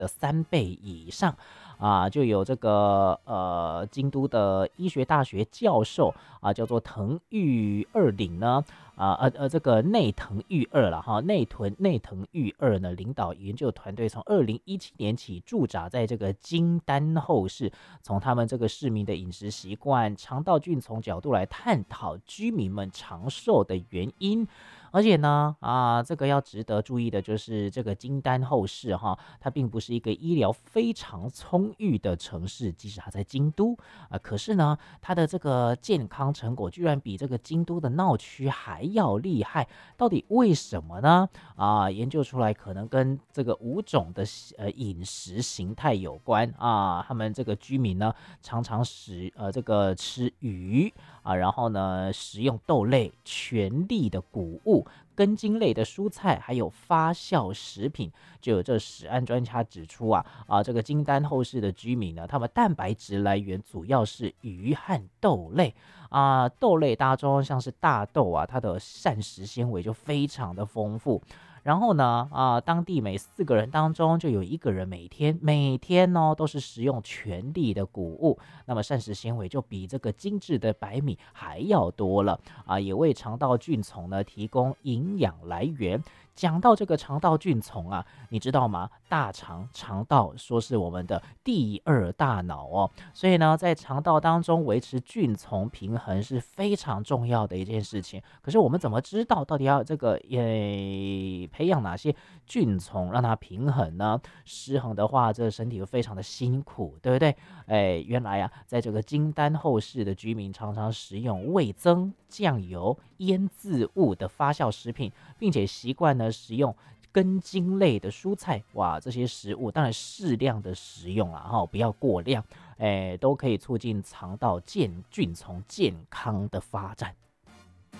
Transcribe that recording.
的3倍以上就有这个京都的医学大学教授叫做藤玉二领呢。这个内藤裕二了哈，内藤裕二呢，领导研究团队从2017年起驻扎在这个金丹后市，从他们这个市民的饮食习惯、肠道菌丛角度来探讨居民们长寿的原因。而且呢，这个要值得注意的就是这个金丹后市哈，它并不是一个医疗非常充裕的城市，即使它在京都可是呢，它的这个健康成果居然比这个京都的闹区还要厉害，到底为什么呢？研究出来可能跟这个5种的饮食形态有关他们这个居民呢，常常这个吃鱼然后呢，食用豆类、全粒的谷物、根茎类的蔬菜，还有发酵食品。就有这食安专家指出这个金丹后市的居民呢，他们蛋白质来源主要是鱼和豆类豆类当中像是大豆它的膳食纤维就非常的丰富。然后呢，当地每4个人当中就有1个人每天呢都是食用全粒的谷物，那么膳食纤维就比这个精致的白米还要多了也为肠道菌丛呢提供营养来源。讲到这个肠道菌丛你知道吗？大肠道说是我们的第2大脑所以呢，在肠道当中维持菌丛平衡是非常重要的一件事情。可是我们怎么知道到底要这个培养哪些菌丛让它平衡呢？失衡的话，这身体会非常的辛苦，对不对？原来在这个金丹后市的居民常常食用味增、酱油、腌制物的发酵食品，并且习惯呢食用根茎类的蔬菜。哇，这些食物当然适量的食用不要过量，都可以促进肠道菌丛健康的发展。